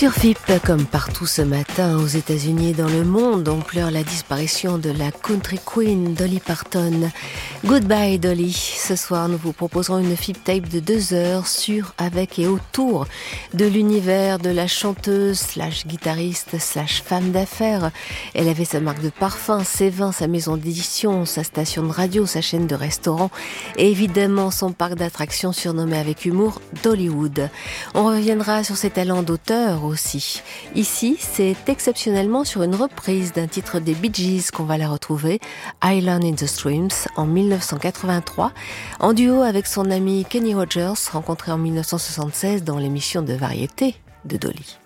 Sur FIP, comme partout ce matin aux États-Unis et dans le monde, on pleure la disparition de la country queen Dolly Parton. Goodbye Dolly. Ce soir, nous vous proposerons une FIP tape de 2 heures sur, avec et autour de l'univers de la chanteuse / guitariste / femme d'affaires. Elle avait sa marque de parfum, ses vins, sa maison d'édition, sa station de radio, sa chaîne de restaurants et évidemment son parc d'attractions surnommé avec humour Dollywood. On reviendra sur ses talents d'auteur aussi. Ici, c'est exceptionnellement sur une reprise d'un titre des Bee Gees qu'on va la retrouver, Island in the Streams, en 1983, en duo avec son ami Kenny Rogers, rencontré en 1976 dans l'émission de variété de Dolly.